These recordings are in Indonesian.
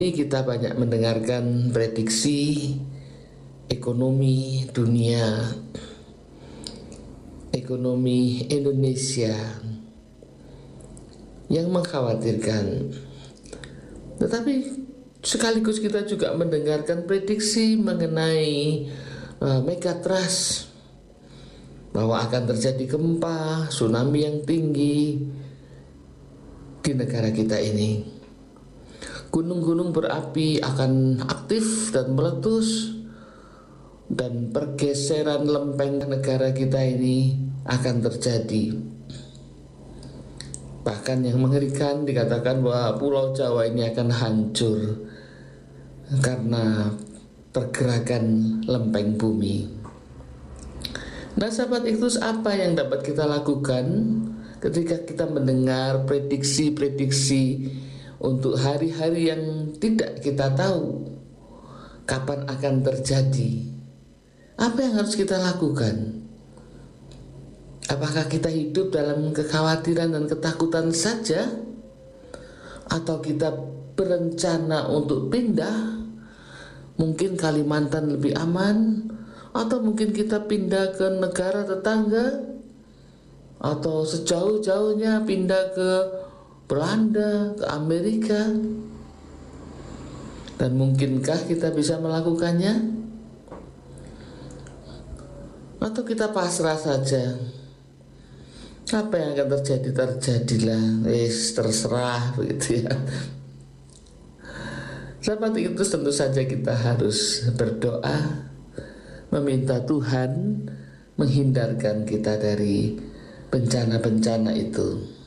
Ini kita banyak mendengarkan prediksi ekonomi dunia, ekonomi Indonesia yang mengkhawatirkan. Tetapi sekaligus kita juga mendengarkan prediksi mengenai megatrust, bahwa akan terjadi gempa, tsunami yang tinggi di negara kita ini. Gunung-gunung berapi akan aktif dan meletus, dan pergeseran lempeng negara kita ini akan terjadi. Bahkan yang mengerikan dikatakan bahwa Pulau Jawa ini akan hancur karena pergerakan lempeng bumi. Nah, sahabat Ikhtus, apa yang dapat kita lakukan ketika kita mendengar prediksi-prediksi untuk hari-hari yang tidak kita tahu kapan akan terjadi? Apa yang harus kita lakukan? Apakah kita hidup dalam kekhawatiran dan ketakutan saja? Atau kita berencana untuk pindah? Mungkin Kalimantan lebih aman, atau mungkin kita pindah ke negara tetangga, atau sejauh-jauhnya pindah ke Belanda, ke Amerika. Dan mungkinkah kita bisa melakukannya? Atau kita pasrah saja? Apa yang akan terjadi, terjadilah, terserah, begitu ya. Sahabat itu tentu saja kita harus berdoa, meminta Tuhan menghindarkan kita dari bencana-bencana itu.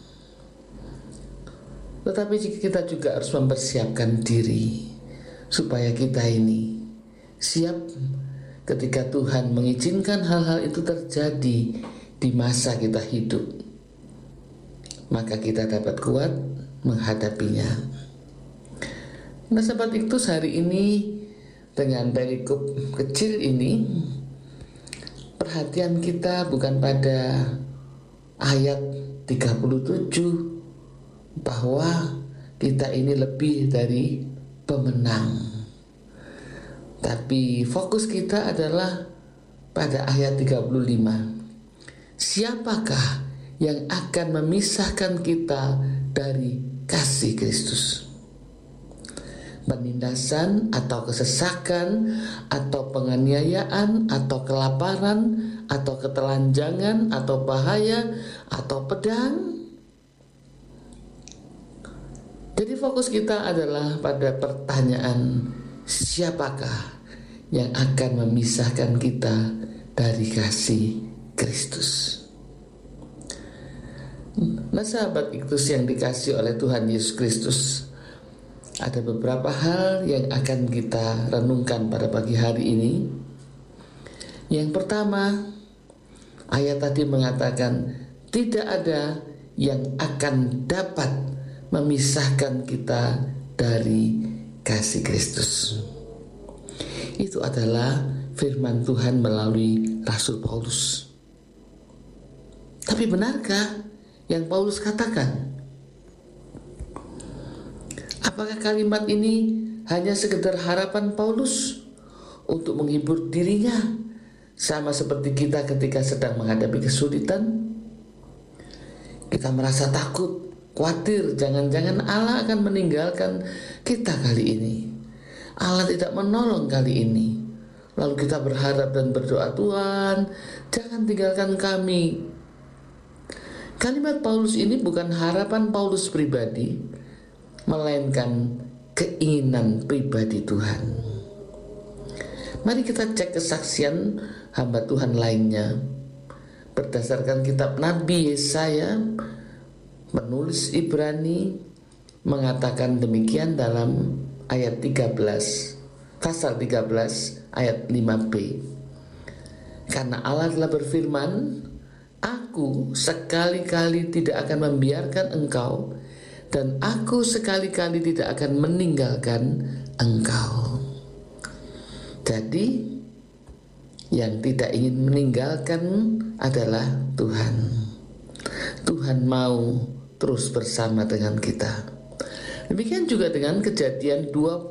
Tetapi kita juga harus mempersiapkan diri supaya kita ini siap ketika Tuhan mengizinkan hal-hal itu terjadi di masa kita hidup. Maka kita dapat kuat menghadapinya. Nah, sahabat itu hari ini dengan perikop kecil ini, perhatian kita bukan pada ayat 37 bahwa kita ini lebih dari pemenang, tapi fokus kita adalah pada ayat 35. Siapakah yang akan memisahkan kita dari kasih Kristus? Penindasan atau kesesakan atau penganiayaan atau kelaparan atau ketelanjangan atau bahaya atau pedang? Jadi fokus kita adalah pada pertanyaan, siapakah yang akan memisahkan kita dari kasih Kristus? Nah, sahabat Ikhtus yang dikasih oleh Tuhan Yesus Kristus, ada beberapa hal yang akan kita renungkan pada pagi hari ini. Yang pertama, ayat tadi mengatakan tidak ada yang akan dapat memisahkan kita dari kasih Kristus. Itu adalah firman Tuhan melalui Rasul Paulus. Tapi benarkah yang Paulus katakan? Apakah kalimat ini hanya sekedar harapan Paulus untuk menghibur dirinya, sama seperti kita ketika sedang menghadapi kesulitan? Kita merasa takut, khawatir, jangan-jangan Allah akan meninggalkan kita kali ini. Allah tidak menolong kali ini. Lalu kita berharap dan berdoa, Tuhan, jangan tinggalkan kami. Kalimat Paulus ini bukan harapan Paulus pribadi, melainkan keinginan pribadi Tuhan. Mari kita cek kesaksian hamba Tuhan lainnya. Berdasarkan kitab Nabi Yesaya, penulis Ibrani mengatakan demikian dalam ayat 13, pasal 13 ayat 5b. Karena Allah telah berfirman, Aku sekali-kali tidak akan membiarkan engkau, dan aku sekali-kali tidak akan meninggalkan engkau. Jadi yang tidak ingin meninggalkan adalah Tuhan. Tuhan mau terus bersama dengan kita. Demikian juga dengan Kejadian 20